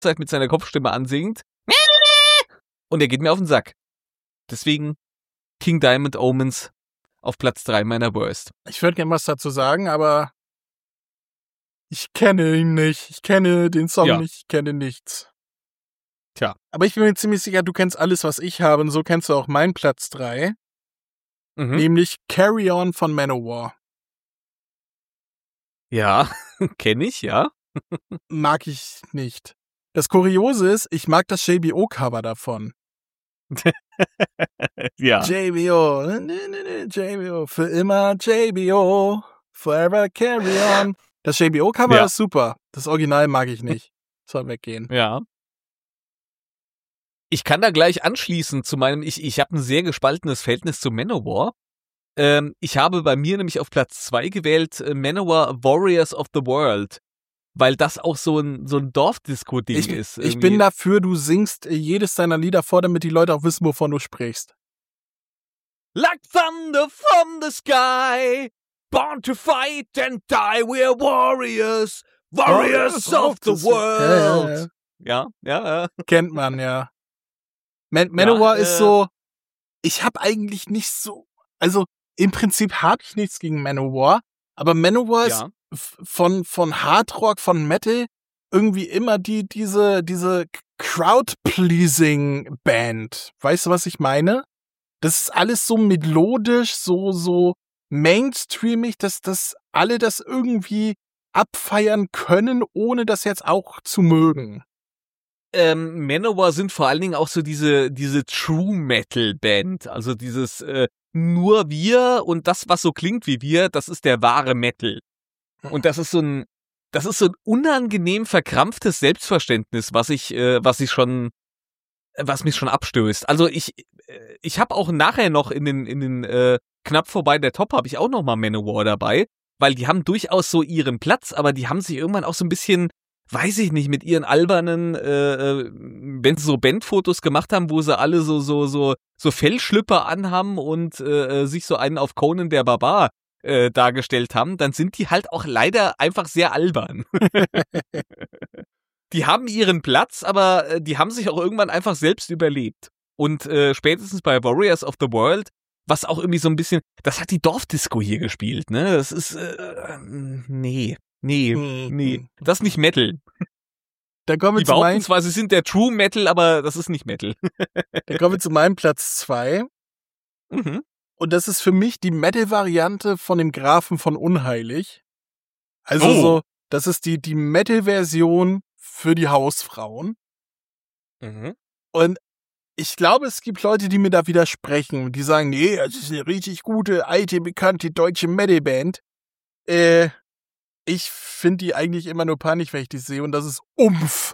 Zeit mit seiner Kopfstimme ansingt. Und er geht mir auf den Sack. Deswegen King Diamond Omens auf Platz 3 meiner Worst. Ich würde gerne was dazu sagen, aber ich kenne ihn nicht. Ich kenne den Song nicht. Ich kenne nichts. Tja. Aber ich bin mir ziemlich sicher, du kennst alles, was ich habe. Und so kennst du auch meinen Platz 3. Nämlich Carry On von Manowar. Ja, kenne ich, ja. Mag ich nicht. Das Kuriose ist, ich mag das JBO-Cover davon. Ja. JBO, JBO, für immer JBO, forever carry on. Das JBO-Cover ist super. Das Original mag ich nicht. Soll weggehen. Ja. Ich kann da gleich anschließen zu meinem, ich habe ein sehr gespaltenes Verhältnis zu Manowar. Ich habe bei mir nämlich auf Platz 2 gewählt Manowar Warriors of the World, weil das auch so ein Dorfdisco-Ding ist. Ich bin dafür, du singst jedes deiner Lieder vor, damit die Leute auch wissen, wovon du sprichst. Like thunder from the sky, born to fight and die, we're warriors, warriors of the world. Ja. Kennt man, ja. Manowar ist so, ich habe eigentlich nicht so, also im Prinzip habe ich nichts gegen Manowar, aber Manowar ist von Hardrock, von Metal irgendwie immer diese Crowd-Pleasing-Band. Weißt du, was ich meine? Das ist alles so melodisch, so mainstreamig, dass alle das irgendwie abfeiern können, ohne das jetzt auch zu mögen. Manowar sind vor allen Dingen auch so diese True Metal Band, also dieses nur wir und das, was so klingt wie wir, das ist der wahre Metal. Und das ist so ein unangenehm verkrampftes Selbstverständnis, was mich schon abstößt. Also ich habe auch nachher noch in den knapp vorbei der Top habe ich auch noch mal Manowar dabei, weil die haben durchaus so ihren Platz, aber die haben sich irgendwann auch so ein bisschen, weiß ich nicht, mit ihren albernen, wenn sie so Bandfotos gemacht haben, wo sie alle so Fellschlüpper anhaben und sich so einen auf Conan der Barbar dargestellt haben, dann sind die halt auch leider einfach sehr albern. Die haben ihren Platz, aber die haben sich auch irgendwann einfach selbst überlebt. Und spätestens bei Warriors of the World, was auch irgendwie so ein bisschen, das hat die Dorfdisco hier gespielt, ne? Das ist, nee. Das ist nicht Metal. Da kommen wir die behaupten zwar, sie sind der True Metal, aber das ist nicht Metal. Da kommen wir zu meinem Platz 2. Und das ist für mich die Metal-Variante von dem Grafen von Unheilig. Also so, das ist die Metal-Version für die Hausfrauen. Und ich glaube, es gibt Leute, die mir da widersprechen. Die sagen, nee, das ist eine richtig gute, alte, bekannte deutsche Metal-Band. Ich finde die eigentlich immer nur panisch, wenn ich die sehe. Und das ist Umf.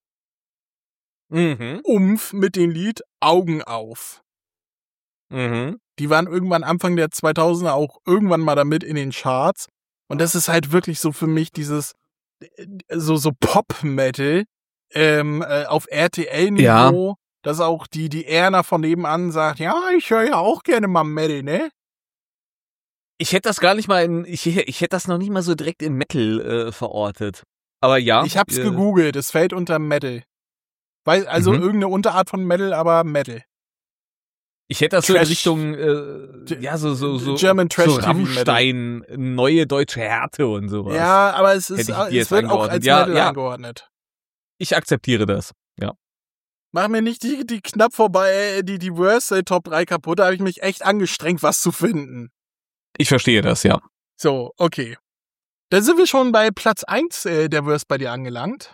Umf mit dem Lied Augen auf. Die waren irgendwann Anfang der 2000er auch irgendwann mal damit in den Charts. Und das ist halt wirklich so für mich dieses so Pop-Metal auf RTL-Niveau. Ja. Dass auch die Erna von nebenan sagt, ja, ich höre ja auch gerne mal Metal, ne? Ich hätte das gar nicht mal ich hätte das noch nicht mal so direkt in Metal verortet. Aber ja. Ich hab's gegoogelt, es fällt unter Metal. Also irgendeine Unterart von Metal, aber Metal. Ich hätte das so in Richtung, so German Trash so Rammstein, neue deutsche Härte und sowas. Ja, aber es wird auch als Metal eingeordnet. Ich akzeptiere das, ja. Mach mir nicht die knapp vorbei, die Worst Top 3 kaputt, da habe ich mich echt angestrengt, was zu finden. Ich verstehe das, ja. So, okay. Da sind wir schon bei Platz 1 der Worst bei dir angelangt.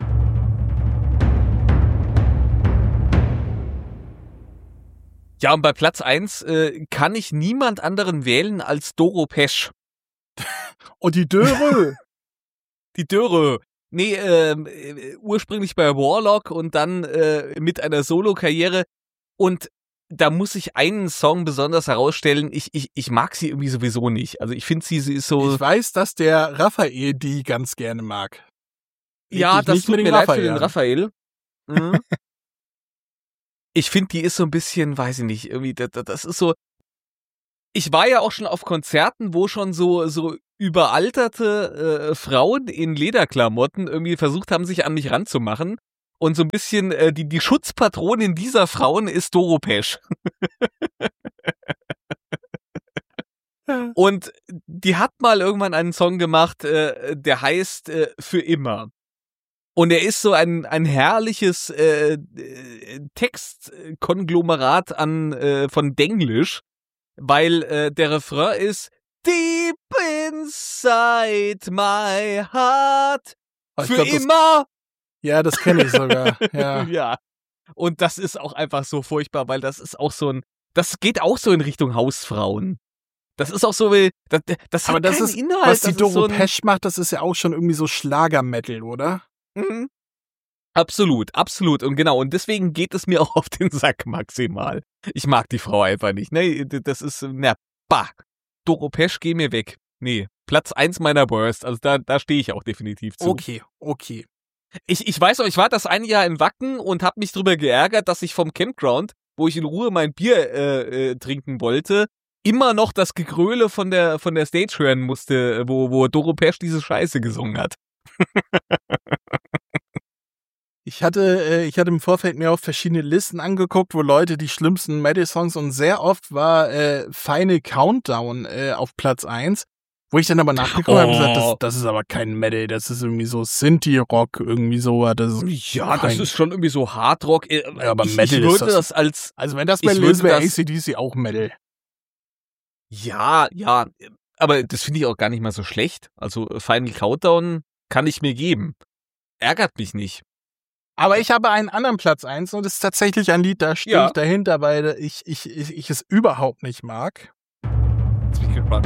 Ja, und bei Platz 1 kann ich niemand anderen wählen als Doro Pesch. Und die Döre. Die Döre. Nee, ursprünglich bei Warlock und dann mit einer Solo-Karriere. Und da muss ich einen Song besonders herausstellen. Ich mag sie irgendwie sowieso nicht. Also ich finde, sie ist so... Ich weiß, dass der Raphael die ganz gerne mag. Ja, das tut mir leid für den Raphael. Ich finde, die ist so ein bisschen, weiß ich nicht, irgendwie, das ist so... Ich war ja auch schon auf Konzerten, wo schon so überalterte Frauen in Lederklamotten irgendwie versucht haben, sich an mich ranzumachen. Und so ein bisschen die Schutzpatronin dieser Frauen ist Doro Pesch. Und die hat mal irgendwann einen Song gemacht, der heißt Für immer. Und er ist so ein herrliches Textkonglomerat von Denglisch, weil der Refrain ist Deep inside my heart. Für immer. Ja, das kenne ich sogar. Ja. Ja. Und das ist auch einfach so furchtbar, weil das ist auch das geht auch so in Richtung Hausfrauen. Das ist auch so, das aber hat das keinen ist, Inhalt. was die Doro Pesch macht, das ist ja auch schon irgendwie so Schlagermetal, oder? Mhm. Absolut, absolut. Und genau, und deswegen geht es mir auch auf den Sack maximal. Ich mag die Frau einfach nicht. Ne, das ist, Doro Pesch, geh mir weg. Nee, Platz 1 meiner Worst. Also da stehe ich auch definitiv zu. Okay. Ich weiß auch, ich war das eine Jahr in Wacken und habe mich drüber geärgert, dass ich vom Campground, wo ich in Ruhe mein Bier trinken wollte, immer noch das Gegröle von der Stage hören musste, wo Doro Pesch diese Scheiße gesungen hat. Ich hatte im Vorfeld mir auch verschiedene Listen angeguckt, wo Leute die schlimmsten Metal-Songs, und sehr oft war Final Countdown auf Platz 1, wo ich dann aber nachgeguckt habe und gesagt, das ist aber kein Metal, das ist irgendwie so Synthie-Rock, irgendwie so. Das ist schon irgendwie so Hardrock. Aber Metal ist das. Also wenn das Metal ist, wäre AC/DC auch Metal. Ja, aber das finde ich auch gar nicht mal so schlecht. Also Final Countdown kann ich mir geben. Ärgert mich nicht. Aber ich habe einen anderen Platz 1 und es ist tatsächlich ein Lied, da stehe ich dahinter, weil ich es überhaupt nicht mag. Jetzt bin ich gespannt.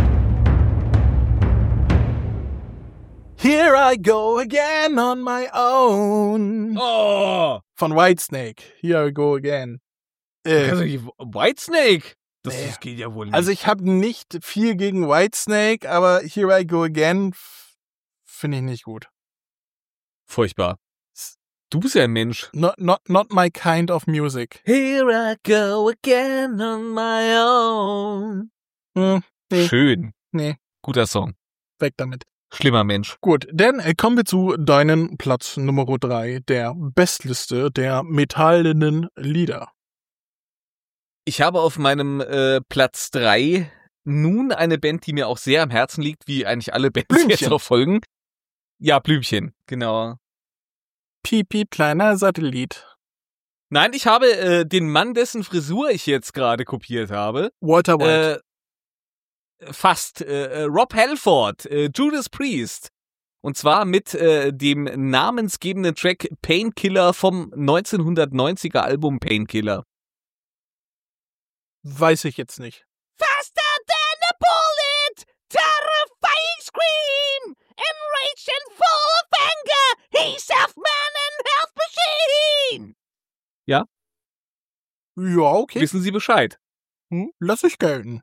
Here I go again on my own. Oh! Von Whitesnake. Here I go again. Whitesnake? Das geht ja wohl nicht. Also ich habe nicht viel gegen Whitesnake, aber Here I go again finde ich nicht gut. Furchtbar. Du bist ja ein Mensch. Not my kind of music. Here I go again on my own. Nee. Schön. Nee. Guter Song. Weg damit. Schlimmer Mensch. Gut, dann kommen wir zu deinem Platz Nummer 3 der Bestliste der metallenen Lieder. Ich habe auf meinem Platz 3 nun eine Band, die mir auch sehr am Herzen liegt, wie eigentlich alle Bands Blümchen. jetzt noch folgen. Ja, Blümchen, genau. Piep, kleiner Satellit. Nein, ich habe den Mann, dessen Frisur ich jetzt gerade kopiert habe. Walter White. Fast. Rob Halford, Judas Priest. Und zwar mit dem namensgebenden Track Painkiller vom 1990er Album Painkiller. Weiß ich jetzt nicht. Faster than a bullet, terrifying scream, enraged and full of anger, he's half man and half machine. Ja? Ja, okay. Wissen Sie Bescheid? Lass ich gelten.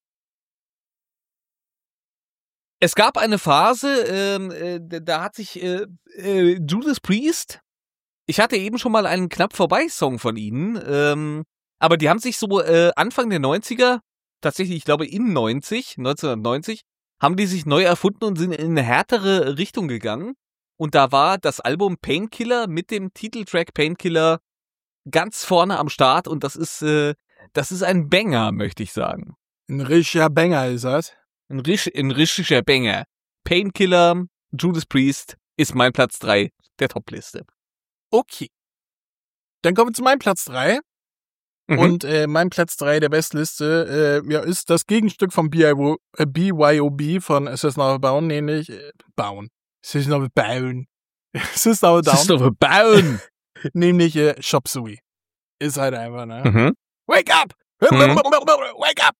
Es gab eine Phase, da hat sich Judas Priest, ich hatte eben schon mal einen knapp vorbei Song von ihnen, aber die haben sich so Anfang der 90er, tatsächlich, ich glaube 1990, haben die sich neu erfunden und sind in eine härtere Richtung gegangen. Und da war das Album Painkiller mit dem Titeltrack Painkiller ganz vorne am Start und das ist ein Banger, möchte ich sagen. Ein richtiger Banger ist das. Ein richtiger Banger. Painkiller, Judas Priest ist mein Platz 3 der Topliste. Okay. Dann kommen wir zu meinem Platz 3. Und mein Platz 3 der Bestliste ist das Gegenstück von BYOB von System of a Down, nämlich System of a Down. Nämlich Chop Suey. Ist halt einfach, ne? Wake up! Wake up!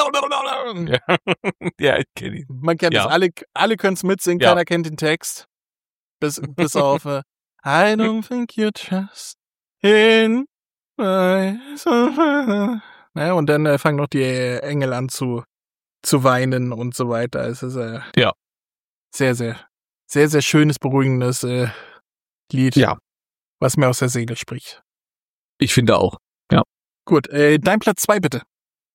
Ja, ich kenne ihn. Man kennt es, alle können es mitsingen, keiner kennt den Text. Bis auf I don't think you trust in my soul. Ja, und dann fangen noch die Engel an zu weinen und so weiter. Es ist sehr, sehr, sehr, sehr schönes, beruhigendes Lied, was mir aus der Seele spricht. Ich finde auch, ja. Gut, dein Platz 2 bitte.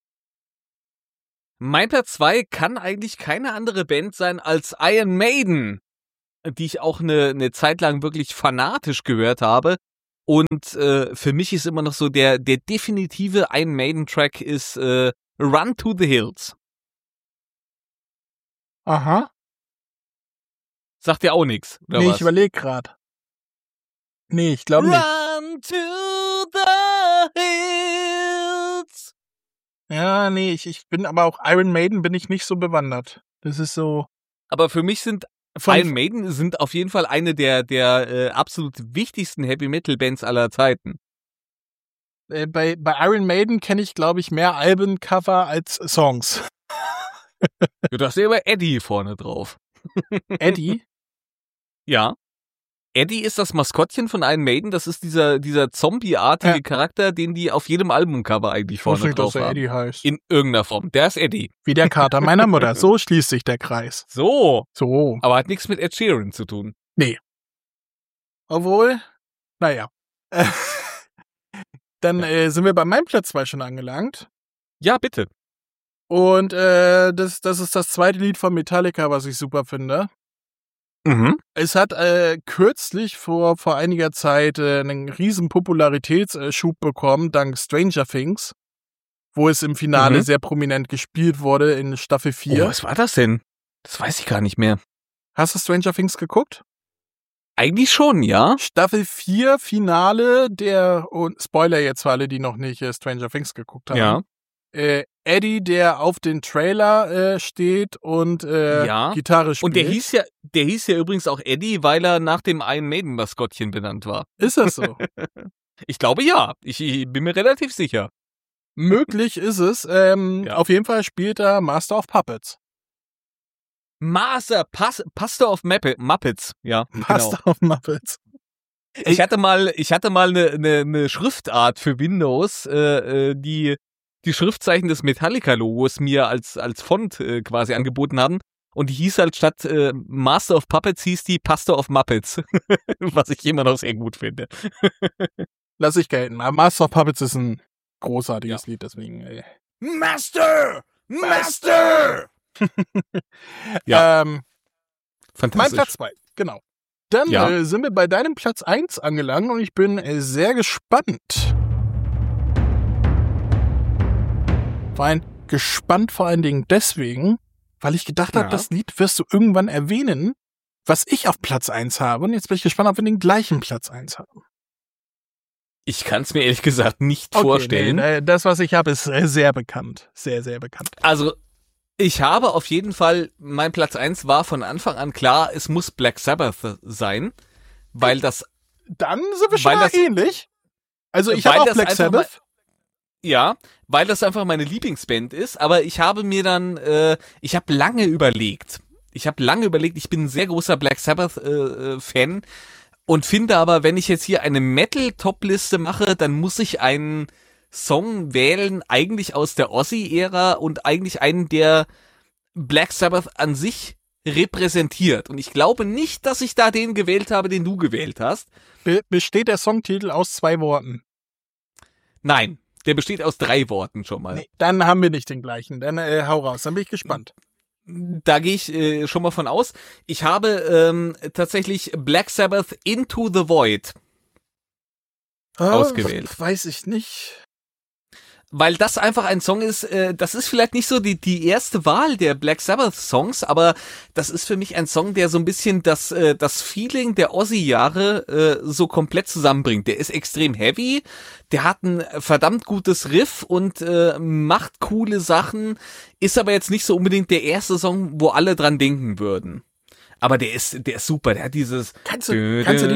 Mein Platz 2 kann eigentlich keine andere Band sein als Iron Maiden, die ich auch eine Zeit lang wirklich fanatisch gehört habe. Und für mich ist immer noch so der definitive Iron Maiden-Track ist Run to the Hills. Aha. Sagt dir auch nichts, oder Nee, was? ich überlege gerade. Nee, ich glaube nicht. Run to the Hills. Ja, nee, ich bin aber auch Iron Maiden bin ich nicht so bewandert. Das ist so. Aber für mich sind Iron Maiden sind auf jeden Fall eine der absolut wichtigsten Heavy-Metal-Bands aller Zeiten. Bei Iron Maiden kenne ich, glaube ich, mehr Albencover als Songs. Du hast ja aber Eddie vorne drauf. Eddie? Ja. Eddie ist das Maskottchen von Iron Maiden. Das ist dieser zombieartige Charakter, den die auf jedem Albumcover eigentlich vorne drauf haben. Eddie heißt. In irgendeiner Form. Der ist Eddie. Wie der Kater meiner Mutter. So schließt sich der Kreis. So. So. Aber hat nichts mit Ed Sheeran zu tun. Nee. Obwohl, naja. Dann sind wir bei meinem Platz 2 schon angelangt. Ja, bitte. Und das ist das zweite Lied von Metallica, was ich super finde. Mhm. Es hat kürzlich vor einiger Zeit einen riesen Popularitätsschub bekommen, dank Stranger Things, wo es im Finale sehr prominent gespielt wurde in Staffel 4. Oh, was war das denn? Das weiß ich gar nicht mehr. Hast du Stranger Things geguckt? Eigentlich schon, ja. Staffel 4 Finale und Spoiler jetzt für alle, die noch nicht Stranger Things geguckt haben. Ja. Eddie, der auf den Trailer steht und Gitarre spielt. Und der hieß ja übrigens auch Eddie, weil er nach dem Iron Maiden Maskottchen benannt war. Ist das so? Ich glaube ja. Ich bin mir relativ sicher. Möglich ist es. Auf jeden Fall spielt er Master of Puppets. Pastor of Muppets. Ja, Master of Muppets. Ich hatte mal eine Schriftart für Windows, die Schriftzeichen des Metallica-Logos mir als Font quasi angeboten haben. Und die hieß halt statt Master of Puppets hieß die Pastor of Muppets. Was ich immer noch sehr gut finde. Lass ich gelten. Aber Master of Puppets ist ein großartiges Lied, deswegen. Master! Ja. Fantastisch. Mein Platz 2, genau. Dann sind wir bei deinem Platz 1 angelangt und ich bin sehr gespannt. Gespannt vor allen Dingen deswegen, weil ich gedacht habe, das Lied wirst du irgendwann erwähnen, was ich auf Platz 1 habe. Und jetzt bin ich gespannt, ob wir den gleichen Platz 1 haben. Ich kann es mir ehrlich gesagt nicht vorstellen. Nee, das, was ich habe, ist sehr bekannt. Sehr, sehr bekannt. Also, ich habe auf jeden Fall, mein Platz 1 war von Anfang an klar, es muss Black Sabbath sein, weil das... Dann sind wir schon mal ähnlich. Also ich habe auch Black Sabbath. Ja, weil das einfach meine Lieblingsband ist, aber ich habe mir dann, ich habe lange überlegt, ich bin ein sehr großer Black Sabbath-Fan und finde aber, wenn ich jetzt hier eine Metal-Top-Liste mache, dann muss ich einen Song wählen, eigentlich aus der Ozzy-Ära und eigentlich einen, der Black Sabbath an sich repräsentiert. Und ich glaube nicht, dass ich da den gewählt habe, den du gewählt hast. Besteht der Songtitel aus 2 Worten? Nein. Der besteht aus 3 Worten schon mal. Nee, dann haben wir nicht den gleichen. Dann hau raus, dann bin ich gespannt. Da gehe ich schon mal von aus. Ich habe tatsächlich Black Sabbath Into the Void ausgewählt. Weiß ich nicht. Weil das einfach ein Song ist, das ist vielleicht nicht so die erste Wahl der Black Sabbath Songs, aber das ist für mich ein Song, der so ein bisschen das Feeling der Ozzy-Jahre so komplett zusammenbringt. Der ist extrem heavy, der hat ein verdammt gutes Riff und macht coole Sachen, ist aber jetzt nicht so unbedingt der erste Song, wo alle dran denken würden. Aber der ist super, der hat dieses... Kannst du den